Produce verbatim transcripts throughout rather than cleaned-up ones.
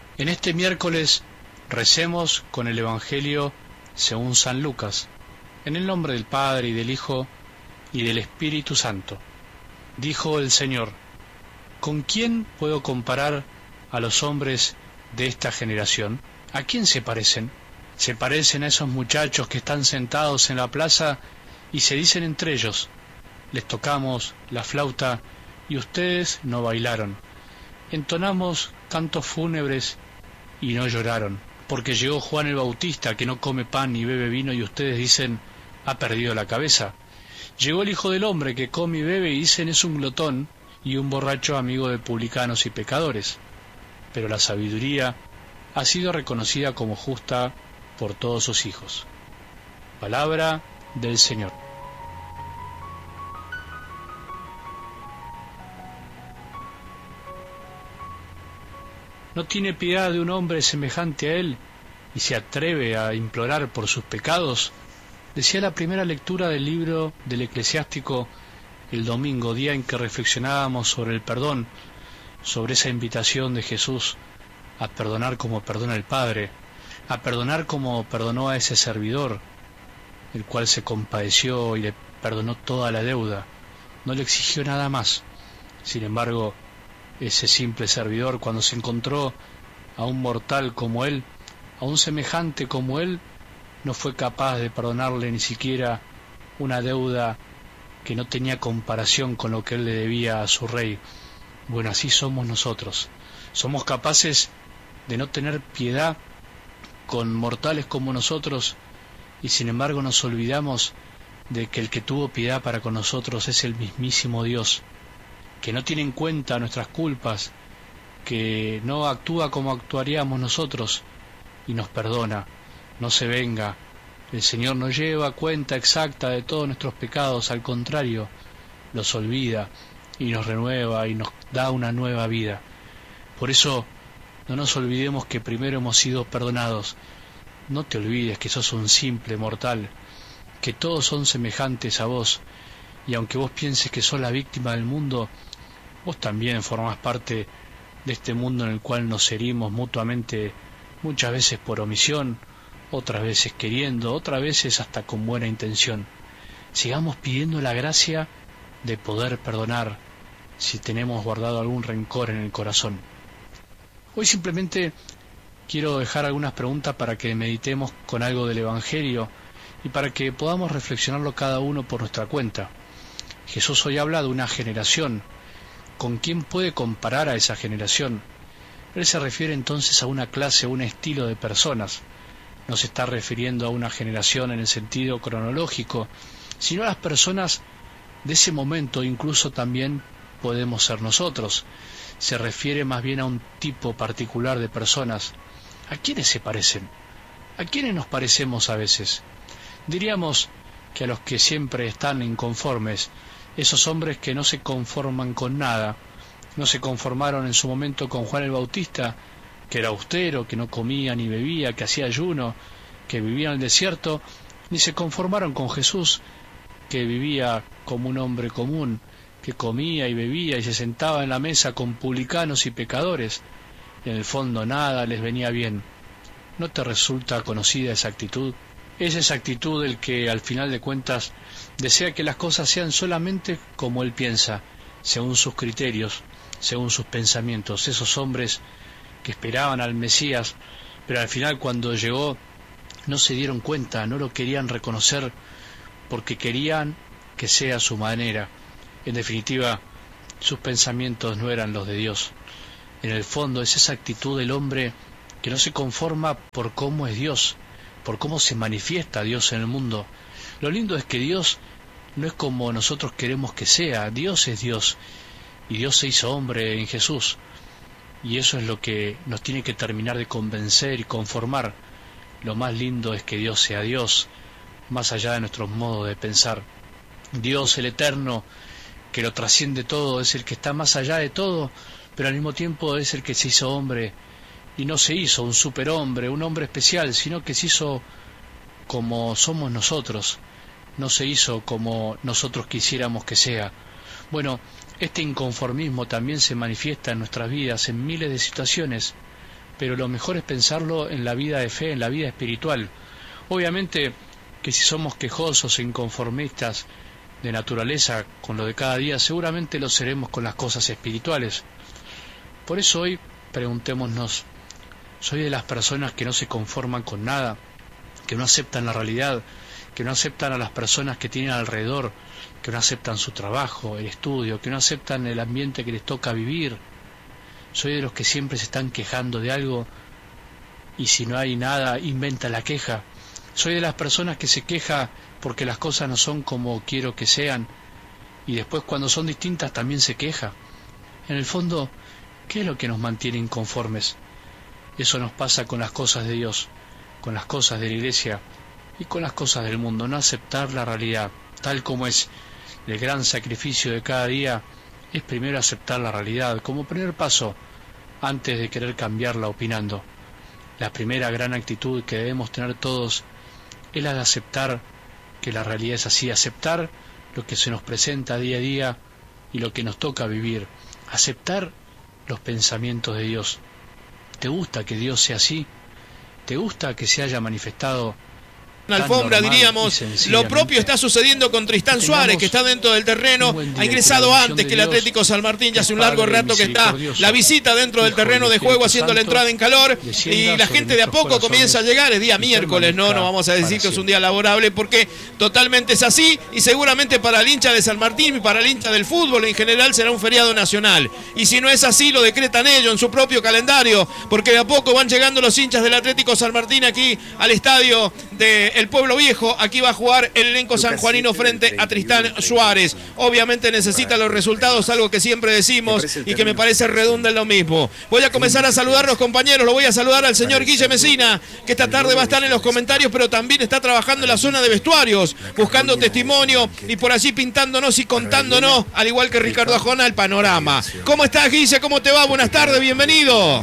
En este miércoles recemos con el Evangelio según San Lucas, en el nombre del Padre y del Hijo y del Espíritu Santo. Dijo el Señor: ¿con quién puedo comparar a los hombres de esta generación? ¿A quién se parecen? Se parecen a esos muchachos que están sentados en la plaza y se dicen entre ellos: les tocamos la flauta y ustedes no bailaron. Entonamos cantos fúnebres y no lloraron. Porque llegó Juan el Bautista, que no come pan ni bebe vino, y ustedes dicen: ha perdido la cabeza. Llegó el Hijo del Hombre, que come y bebe, y dicen: es un glotón y un borracho, amigo de publicanos y pecadores. Pero la sabiduría ha sido reconocida como justa por todos sus hijos. Palabra del Señor. ¿No tiene piedad de un hombre semejante a él y se atreve a implorar por sus pecados? Decía la primera lectura del libro del Eclesiástico el domingo, día en que reflexionábamos sobre el perdón, sobre esa invitación de Jesús a perdonar como perdona el Padre, a perdonar como perdonó a ese servidor, el cual se compadeció y le perdonó toda la deuda, no le exigió nada más. Sin embargo, ese simple servidor, cuando se encontró a un mortal como él, a un semejante como él, no fue capaz de perdonarle ni siquiera una deuda que no tenía comparación con lo que él le debía a su rey. Bueno, así somos nosotros. Somos capaces de no tener piedad con mortales como nosotros, y sin embargo nos olvidamos de que el que tuvo piedad para con nosotros es el mismísimo Dios, que no tiene en cuenta nuestras culpas, que no actúa como actuaríamos nosotros y nos perdona, no se venga. El Señor no lleva cuenta exacta de todos nuestros pecados, al contrario, los olvida y nos renueva y nos da una nueva vida. Por eso no nos olvidemos que primero hemos sido perdonados. No te olvides que sos un simple mortal, que todos son semejantes a vos, y aunque vos pienses que sos la víctima del mundo, vos también formás parte de este mundo en el cual nos herimos mutuamente, muchas veces por omisión, otras veces queriendo, otras veces hasta con buena intención. Sigamos pidiendo la gracia de poder perdonar si tenemos guardado algún rencor en el corazón. Hoy simplemente quiero dejar algunas preguntas para que meditemos con algo del Evangelio y para que podamos reflexionarlo cada uno por nuestra cuenta. Jesús hoy habla de una generación. ¿Con quién puede comparar a esa generación? Él se refiere entonces a una clase, a un estilo de personas. No se está refiriendo a una generación en el sentido cronológico, sino a las personas de ese momento. Incluso también podemos ser nosotros. Se refiere más bien a un tipo particular de personas. ¿A quiénes se parecen? ¿A quiénes nos parecemos a veces? Diríamos que a los que siempre están inconformes, esos hombres que no se conforman con nada. No se conformaron en su momento con Juan el Bautista, que era austero, que no comía ni bebía, que hacía ayuno, que vivía en el desierto, ni se conformaron con Jesús, que vivía como un hombre común, que comía y bebía y se sentaba en la mesa con publicanos y pecadores. En el fondo nada les venía bien. ¿No te resulta conocida esa actitud? Es esa actitud el que, al final de cuentas, desea que las cosas sean solamente como él piensa, según sus criterios, según sus pensamientos. Esos hombres que esperaban al Mesías, pero al final cuando llegó no se dieron cuenta, no lo querían reconocer, porque querían que sea a su manera. En definitiva, sus pensamientos no eran los de Dios. En el fondo es esa actitud del hombre que no se conforma por cómo es Dios, por cómo se manifiesta Dios en el mundo. Lo lindo es que Dios no es como nosotros queremos que sea. Dios es Dios, y Dios se hizo hombre en Jesús, y eso es lo que nos tiene que terminar de convencer y conformar. Lo más lindo es que Dios sea Dios, más allá de nuestros modos de pensar. Dios, el Eterno, que lo trasciende todo, es el que está más allá de todo, pero al mismo tiempo es el que se hizo hombre, y no se hizo un superhombre, un hombre especial, sino que se hizo como somos nosotros, no se hizo como nosotros quisiéramos que sea. Bueno, este inconformismo también se manifiesta en nuestras vidas en miles de situaciones. pero lo mejor es pensarlo en la vida de fe, en la vida espiritual. Obviamente que si somos quejosos e inconformistas de naturaleza con lo de cada día, seguramente lo seremos con las cosas espirituales. Por eso hoy preguntémonos, ¿soy de las personas que no se conforman con nada, que no aceptan la realidad, que no aceptan a las personas que tienen alrededor, que no aceptan su trabajo, el estudio, que no aceptan el ambiente que les toca vivir? ¿Soy de los que siempre se están quejando de algo y si no hay nada inventa la queja? ¿Soy de las personas que se queja porque las cosas no son como quiero que sean y después cuando son distintas también se queja? En el fondo, ¿qué es lo que nos mantiene inconformes? Eso nos pasa con las cosas de Dios, con las cosas de la iglesia y con las cosas del mundo. No aceptar la realidad tal como es. El gran sacrificio de cada día es primero aceptar la realidad como primer paso antes de querer cambiarla opinando. La primera gran actitud que debemos tener todos es la de aceptar que la realidad es así, aceptar lo que se nos presenta día a día y lo que nos toca vivir, aceptar los pensamientos de Dios. ¿Te gusta que Dios sea así? ¿Te gusta que se haya manifestado? Alfombra, diríamos, lo propio está sucediendo con Tristán Suárez, que está dentro del terreno, ha ingresado antes que el Atlético San Martín, ya hace un largo rato que está la visita dentro del terreno de juego, haciendo la entrada en calor, y la gente de a poco comienza a llegar. Es día miércoles, no, no vamos a decir que es un día laborable, porque totalmente es así, y seguramente para el hincha de San Martín y para el hincha del fútbol en general será un feriado nacional, y si no es así lo decretan ellos en su propio calendario, porque de a poco van llegando los hinchas del Atlético San Martín aquí al estadio de el Pueblo Viejo. Aquí va a jugar el elenco sanjuanino frente a Tristán Suárez. Obviamente necesita los resultados, algo que siempre decimos y que me parece redunda en lo mismo. Voy a comenzar a saludar a los compañeros. Lo voy a saludar al señor Guille Mesina, que esta tarde va a estar en los comentarios, pero también está trabajando en la zona de vestuarios, buscando testimonio y por allí pintándonos y contándonos, al igual que Ricardo Ajona, el panorama. ¿Cómo estás, Guille? ¿Cómo te va? Buenas tardes, bienvenido.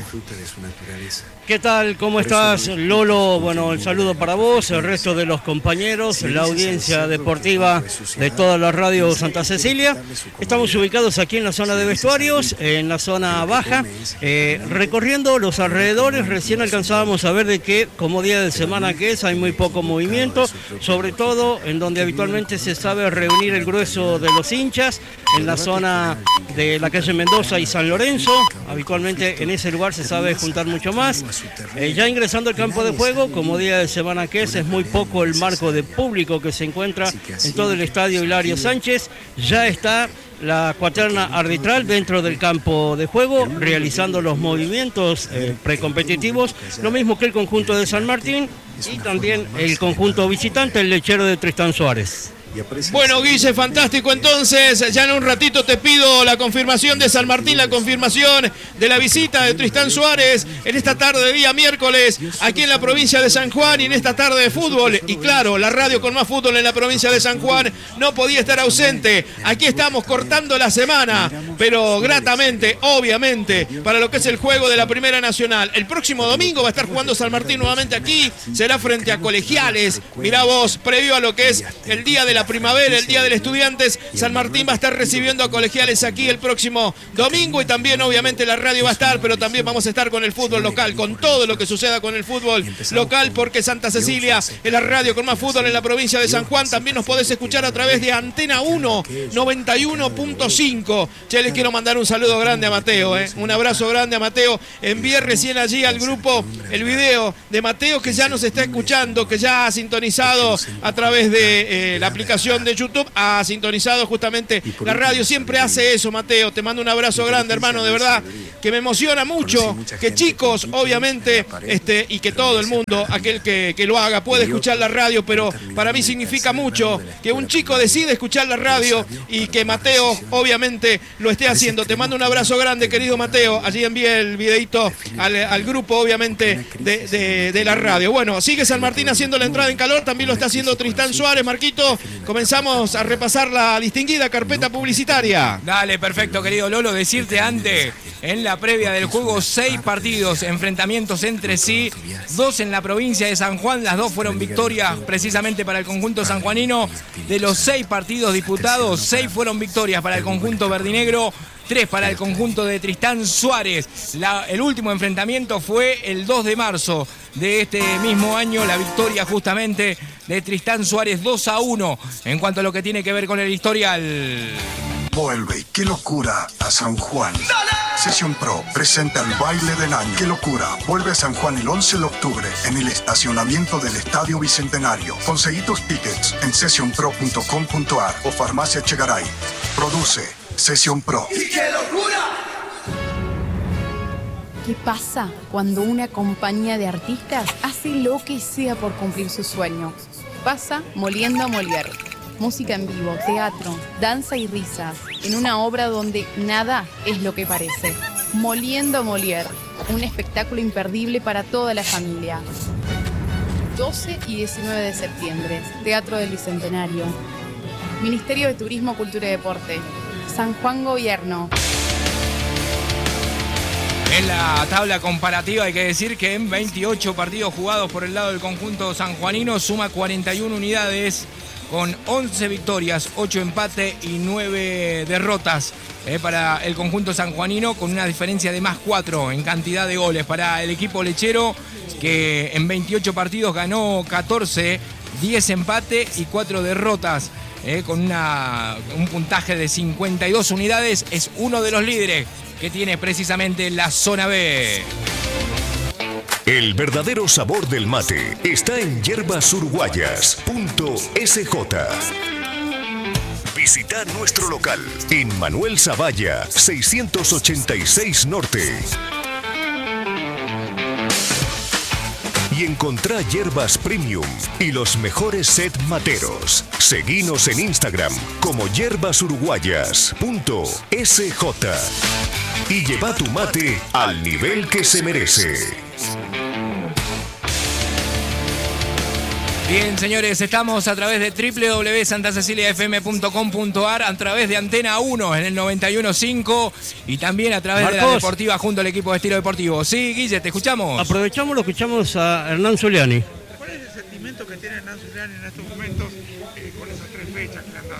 ¿Qué tal? ¿Cómo estás, Lolo? Bueno, el saludo para vos, el resto de los compañeros, la audiencia deportiva de toda la radio Santa Cecilia. Estamos ubicados aquí en la zona de vestuarios, en la zona baja, eh, recorriendo los alrededores. Recién alcanzábamos a ver de que, como día de semana que es, hay muy poco movimiento, sobre todo en donde habitualmente se sabe reunir el grueso de los hinchas, en la zona de la calle Mendoza y San Lorenzo. Habitualmente en ese lugar se sabe juntar mucho más. Eh, ya ingresando al campo de juego, como día de semana que es, es muy poco el marco de público que se encuentra en todo el estadio Hilario Sánchez. Ya está la cuaterna arbitral dentro del campo de juego, realizando los movimientos eh, precompetitivos, lo mismo que el conjunto de San Martín y también el conjunto visitante, el lechero de Tristán Suárez. Bueno, Guille, fantástico. Entonces, ya en un ratito te pido la confirmación de San Martín, la confirmación de la visita de Tristán Suárez en esta tarde de día miércoles aquí en la provincia de San Juan y en esta tarde de fútbol. Y claro, la radio con más fútbol en la provincia de San Juan no podía estar ausente. Aquí estamos cortando la semana, pero gratamente, obviamente, para lo que es el juego de la Primera Nacional. El próximo domingo va a estar jugando San Martín nuevamente aquí, será frente a Colegiales. Mirá vos, previo a lo que es el día de la primavera, el día del Estudiantes, San Martín va a estar recibiendo a Colegiales aquí el próximo domingo y también obviamente la radio va a estar, pero también vamos a estar con el fútbol local, con todo lo que suceda con el fútbol local, porque Santa Cecilia es la radio con más fútbol en la provincia de San Juan. También nos podés escuchar a través de Antena uno, noventa y uno punto cinco. Che, les quiero mandar un saludo grande a Mateo, ¿eh? Un abrazo grande a Mateo. Envié recién allí al grupo el video de Mateo, que ya nos está escuchando, que ya ha sintonizado a través de eh, la aplicación de YouTube, ha sintonizado justamente la radio. Siempre hace eso, Mateo. Te mando un abrazo grande, hermano, de verdad que me emociona mucho que chicos, obviamente, este, y que todo el mundo, aquel que, que lo haga, puede escuchar la radio, pero para mí significa mucho que un chico decide escuchar la radio y que Mateo, obviamente, lo esté haciendo. Te mando un abrazo grande, querido Mateo. Allí envié el videito al, al grupo, obviamente, de, de, de la radio. Bueno, sigue San Martín haciendo la entrada en calor, también lo está haciendo Tristán Suárez. Marquito, comenzamos a repasar la distinguida carpeta publicitaria. Dale, perfecto, querido Lolo. Decirte antes, en la previa del juego, seis partidos, enfrentamientos entre sí, dos en la provincia de San Juan, las dos fueron victorias precisamente para el conjunto sanjuanino. De los seis partidos disputados, seis fueron victorias para el conjunto verdinegro. tres para el conjunto de Tristán Suárez. La, el último enfrentamiento fue el dos de marzo de este mismo año, la victoria justamente de Tristán Suárez dos a uno en cuanto a lo que tiene que ver con el historial. Vuelve, qué locura, a San Juan. ¡Dale! Sesión Pro presenta el baile del año. Qué locura, vuelve a San Juan el once de octubre en el estacionamiento del Estadio Bicentenario. Conseguí tus tickets en session pro punto com punto a r o Farmacia Chegaray. Produce Sesión Pro. ¡Y qué locura! ¿Qué pasa cuando una compañía de artistas hace lo que sea por cumplir su sueño? Pasa Moliendo a Molière. Música en vivo, teatro, danza y risas, en una obra donde nada es lo que parece. Moliendo a Molière, un espectáculo imperdible para toda la familia. doce y diecinueve de septiembre, Teatro del Bicentenario. Ministerio de Turismo, Cultura y Deporte. San Juan Gobierno. En la tabla comparativa hay que decir que en veintiocho partidos jugados por el lado del conjunto sanjuanino suma cuarenta y una unidades con once victorias, ocho empates y nueve derrotas eh, para el conjunto sanjuanino, con una diferencia de más cuatro en cantidad de goles. Para el equipo lechero, que en veintiocho partidos ganó catorce, diez empates y cuatro derrotas, eh, con una, un puntaje de cincuenta y dos unidades, es uno de los líderes que tiene precisamente la zona B. El verdadero sabor del mate está en yerbas uruguayas punto s j. Visita nuestro local en Manuel Zavalla, seiscientos ochenta y seis Norte. Y encontrá hierbas premium y los mejores set materos. Seguinos en Instagram como yerbas uruguayas punto s j. Y lleva tu mate al nivel que se merece. Bien, señores, estamos a través de doble u doble u doble u punto santa cecilia f m punto com punto a r, a través de Antena uno en el noventa y uno punto cinco y también a través Marcos, de la Deportiva junto al equipo de Estilo Deportivo. Sí, Guille, te escuchamos. Aprovechamos, lo escuchamos a Hernán Zuliani. ¿Cuál es el sentimiento que tiene Hernán Zuliani en estos momentos eh, con esas tres fechas que le han dado?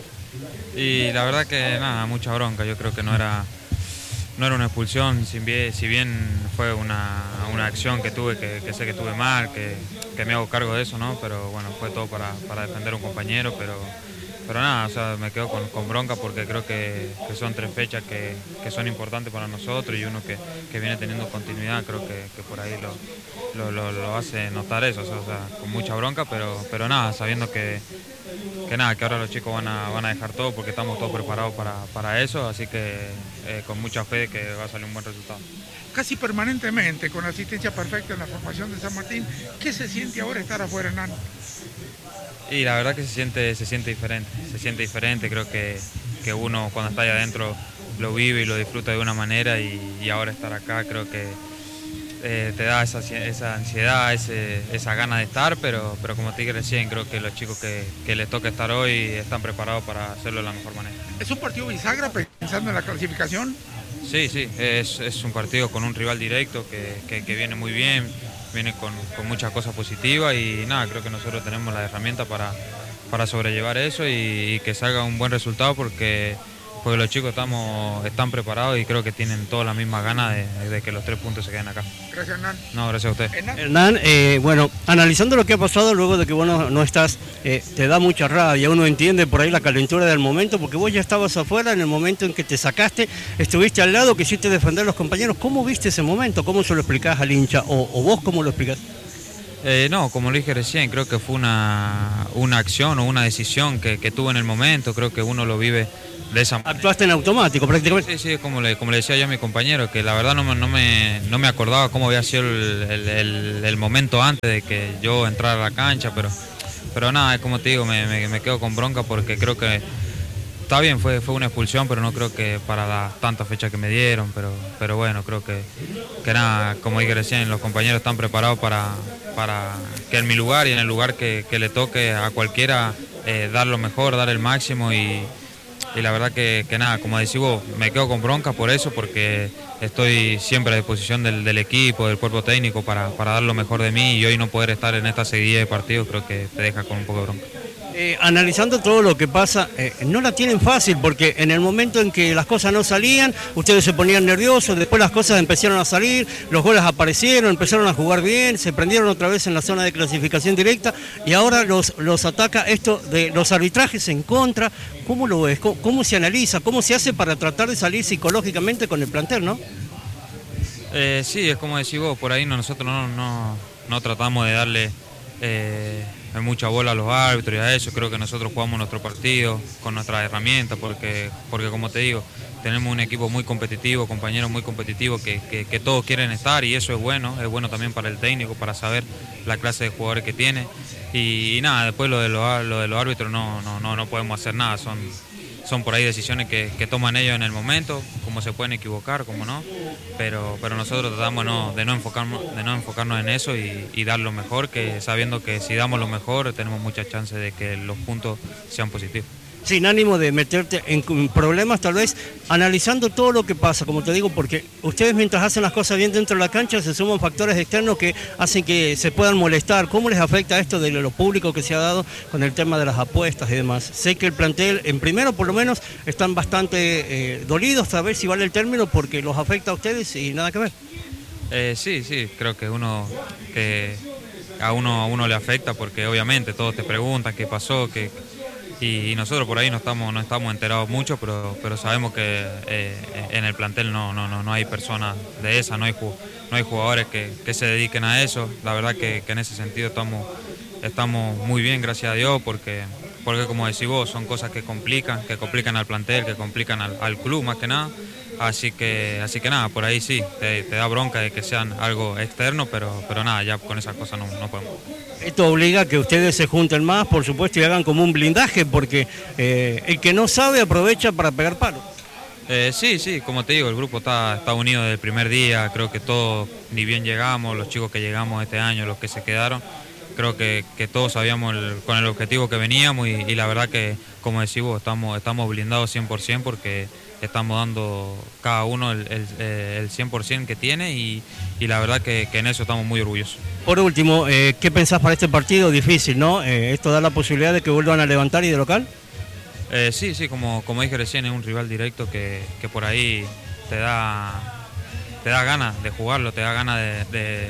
Y la verdad que nada, mucha bronca. Yo creo que no era... No era una expulsión, si bien, si bien fue una, una acción que tuve, que, que sé que tuve mal, que, que me hago cargo de eso, ¿no? Pero bueno, fue todo para, para defender a un compañero, pero, pero nada, o sea, me quedo con, con bronca porque creo que, que son tres fechas que, que son importantes para nosotros y uno que, que viene teniendo continuidad, creo que, que por ahí lo, lo, lo, lo hace notar eso, o sea, o sea, con mucha bronca, pero, pero nada, sabiendo que... que nada, que ahora los chicos van a, van a dejar todo porque estamos todos preparados para, para eso, así que eh, con mucha fe de que va a salir un buen resultado. Casi permanentemente, con asistencia perfecta en la formación de San Martín, ¿qué se siente ahora estar afuera, Hernán? Y la verdad que se siente, se siente diferente, se siente diferente, creo que, que uno cuando está ahí adentro lo vive y lo disfruta de una manera y, y ahora estar acá creo que Eh, te da esa, esa ansiedad, ese, esa gana de estar, pero, pero como te dije recién, creo que los chicos que, que les toca estar hoy están preparados para hacerlo de la mejor manera. ¿Es un partido bisagra pensando en la clasificación? Sí, sí, es, es un partido con un rival directo que, que, que viene muy bien, viene con, con muchas cosas positivas y nada, creo que nosotros tenemos la herramienta para, para sobrellevar eso y, y que salga un buen resultado porque... porque los chicos estamos, están preparados y creo que tienen todas las mismas ganas de, de que los tres puntos se queden acá. Gracias, Hernán. No, gracias a usted. Hernán, Hernán, eh, bueno, analizando lo que ha pasado luego de que vos no, no estás, eh, te da mucha rabia, uno entiende por ahí la calentura del momento, porque vos ya estabas afuera en el momento en que te sacaste, estuviste al lado, quisiste defender a los compañeros. ¿Cómo viste ese momento? ¿Cómo se lo explicás al hincha? ¿O, o vos cómo lo explicás? Eh, no, como lo dije recién, creo que fue una, una acción o una decisión que, que tuve en el momento, creo que uno lo vive de esa manera. Actuaste en automático prácticamente. Sí, sí, como le, como le decía yo a mi compañero, que la verdad no me, no me, no me acordaba cómo había sido el, el, el, el momento antes de que yo entrara a la cancha, pero, pero nada, como te digo, me, me, me quedo con bronca porque creo que está bien, fue, fue una expulsión, pero no creo que para las tantas fechas que me dieron, pero, pero bueno, creo que, que nada, como dije recién, los compañeros están preparados para, para que en mi lugar y en el lugar que, que le toque a cualquiera eh, dar lo mejor, dar el máximo y, y la verdad que, que nada, como decís vos, me quedo con bronca por eso, porque estoy siempre a disposición del, del equipo, del cuerpo técnico para, para dar lo mejor de mí y hoy no poder estar en esta seguidilla de partidos creo que te deja con un poco de bronca. Eh, analizando todo lo que pasa, eh, no la tienen fácil, porque en el momento en que las cosas no salían, ustedes se ponían nerviosos, después las cosas empezaron a salir, los goles aparecieron, empezaron a jugar bien, se prendieron otra vez en la zona de clasificación directa, y ahora los, los ataca esto de los arbitrajes en contra. ¿Cómo lo ves? ¿Cómo, cómo se analiza? ¿Cómo se hace para tratar de salir psicológicamente con el plantel, no? Eh, sí, es como decís vos, por ahí no, nosotros no, no, no tratamos de darle eh, mucha bola a los árbitros y a eso. Creo que nosotros jugamos nuestro partido con nuestras herramientas, porque, porque como te digo, tenemos un equipo muy competitivo, compañeros muy competitivos que, que, que todos quieren estar, y eso es bueno, es bueno también para el técnico, para saber la clase de jugadores que tiene. Y, y nada, después lo de los, lo de los árbitros no, no, no, no podemos hacer nada, son, son por ahí decisiones que, que toman ellos en el momento, como se pueden equivocar, como no, pero, pero nosotros tratamos no, de, no enfocarnos, de no enfocarnos en eso y, y dar lo mejor, que sabiendo que si damos lo mejor tenemos muchas chances de que los puntos sean positivos. Sin ánimo de meterte en problemas, tal vez analizando todo lo que pasa, como te digo, porque ustedes mientras hacen las cosas bien dentro de la cancha se suman factores externos que hacen que se puedan molestar. ¿Cómo les afecta esto de lo público que se ha dado con el tema de las apuestas y demás? Sé que el plantel, en primero por lo menos, están bastante eh, dolidos, a ver si vale el término, porque los afecta a ustedes y nada que ver. Eh, sí, sí, creo que uno que a uno a uno le afecta, porque obviamente todos te preguntan qué pasó, qué... Y nosotros por ahí no estamos no estamos enterados mucho, pero pero sabemos que eh, en el plantel no no no no hay personas de esas, no hay no hay jugadores que, que se dediquen a eso. La verdad que, que en ese sentido estamos estamos muy bien, gracias a Dios, porque porque como decís vos, son cosas que complican, que complican al plantel, que complican al, al club más que nada. Así que así que nada, por ahí sí, te, te da bronca de que sean algo externo, pero pero nada, ya con esas cosas no, no podemos. Esto obliga a que ustedes se junten más, por supuesto, y hagan como un blindaje, porque eh, el que no sabe aprovecha para pegar palos. Eh, sí, sí, como te digo, el grupo está, está unido desde el primer día. Creo que todos, ni bien llegamos, los chicos que llegamos este año, los que se quedaron, creo que, que todos sabíamos el, con el objetivo que veníamos, y, y la verdad que, como decís vos, estamos, estamos blindados cien por ciento, porque estamos dando cada uno el, el, el cien por ciento que tiene, y, y la verdad que, que en eso estamos muy orgullosos. Por último, eh, ¿qué pensás para este partido? Difícil, ¿no? Eh, ¿Esto da la posibilidad de que vuelvan a levantar y de local? Eh, sí, sí, como, como dije recién, es un rival directo que, que por ahí te da, te da ganas de jugarlo, te da ganas de, de,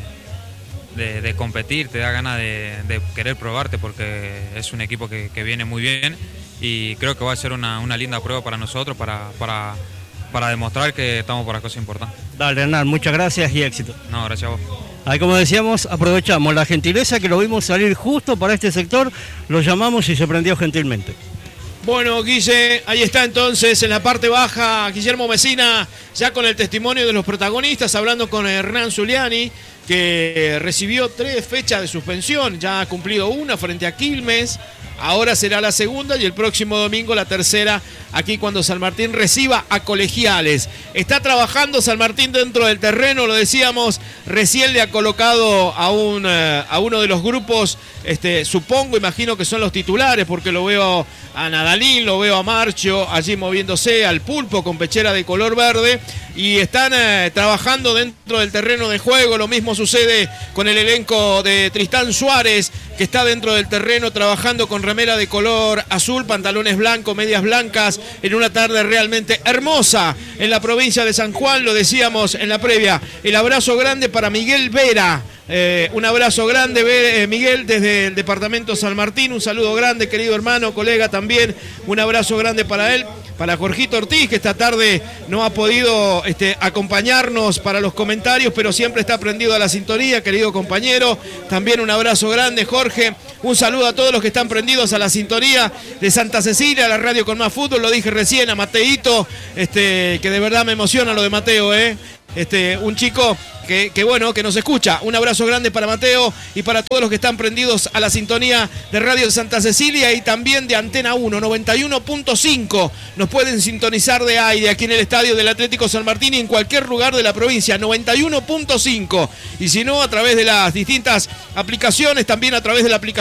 de, de competir, te da ganas de, de querer probarte, porque es un equipo que, que viene muy bien, y creo que va a ser una, una linda prueba para nosotros, para, para, para demostrar que estamos por las cosas importantes. Dale, Hernán, muchas gracias y éxito. No, gracias a vos. Ahí, como decíamos, aprovechamos la gentileza que lo vimos salir justo para este sector, lo llamamos y se prendió gentilmente. Bueno, Guille, ahí está entonces en la parte baja Guillermo Mesina, ya con el testimonio de los protagonistas, hablando con Hernán Zuliani, que recibió tres fechas de suspensión, ya ha cumplido una frente a Quilmes, ahora será la segunda y el próximo domingo la tercera, aquí cuando San Martín reciba a Colegiales. Está trabajando San Martín dentro del terreno, lo decíamos, recién le ha colocado a, un, a uno de los grupos, este, supongo, imagino que son los titulares, porque lo veo a Nadalín, lo veo a Marcho allí moviéndose, al Pulpo con pechera de color verde, y están eh, trabajando dentro del terreno de juego. Lo mismo sucede con el elenco de Tristán Suárez, que está dentro del terreno trabajando con remera de color azul, pantalones blancos, medias blancas, en una tarde realmente hermosa en la provincia de San Juan. Lo decíamos en la previa, el abrazo grande para Miguel Vera. Eh, un abrazo grande, eh, Miguel, desde el departamento San Martín. Un saludo grande, querido hermano, colega también. Un abrazo grande para él. Para Jorgito Ortiz, que esta tarde no ha podido este, acompañarnos para los comentarios, pero siempre está prendido a la sintonía, querido compañero. También un abrazo grande, Jorge. Un saludo a todos los que están prendidos a la sintonía de Santa Cecilia, la radio con más fútbol. Lo dije recién a Mateito, este, que de verdad me emociona lo de Mateo, ¿eh? Este, un chico que, que bueno, que nos escucha. Un abrazo grande para Mateo y para todos los que están prendidos a la sintonía de Radio de Santa Cecilia y también de Antena uno, noventa y uno punto cinco. Nos pueden sintonizar de aire aquí en el estadio del Atlético San Martín y en cualquier lugar de la provincia, noventa y uno punto cinco. Y si no, a través de las distintas aplicaciones, también a través de la aplicación